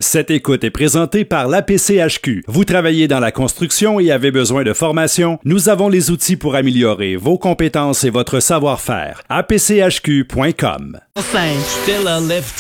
Cette écoute est présentée par l'APCHQ. Vous travaillez dans la construction et avez besoin de formation? Nous avons les outils pour améliorer vos compétences et votre savoir-faire. apchq.com. Still a lift.